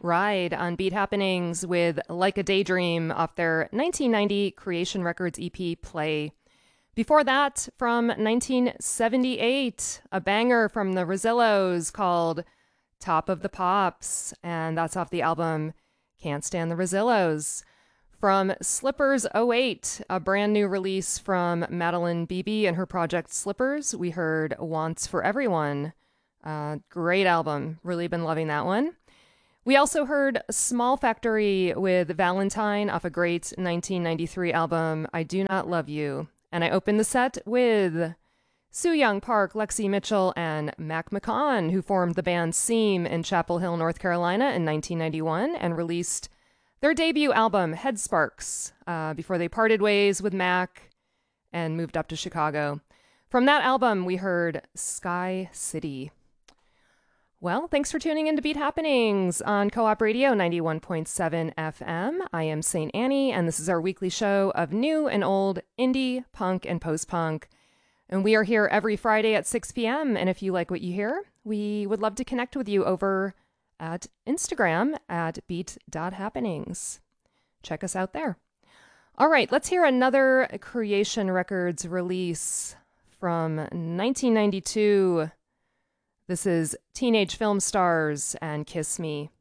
Ride on Beat Happenings with Like a Daydream off their 1990 Creation Records EP Play. Before that, from 1978, a banger from the Rosillos called Top of the Pops, and that's off the album Can't Stand the Rosillos. From Slippers '08, a brand new release from Madeline Beebe and her project Slippers, we heard Wants for Everyone. Great album. Really been loving that one. We also heard Small Factory with Valentine off a great 1993 album, I Do Not Love You. And I opened the set with Sue Young Park, Lexi Mitchell, and Mac McCaughan, who formed the band Seam in Chapel Hill, North Carolina in 1991 and released their debut album, Head Sparks, before they parted ways with Mac and moved up to Chicago. From that album, we heard Sky City. Well, thanks for tuning in to Beat Happenings on Co-op Radio 91.7 FM. I am St. Annie, and this is our weekly show of new and old indie, punk, and post-punk. And we are here every Friday at 6 p.m. And if you like what you hear, we would love to connect with you over at Instagram at beat.happenings. Check us out there. All right, let's hear another Creation Records release from 1992. This is Teenage Film Stars and Kiss Me.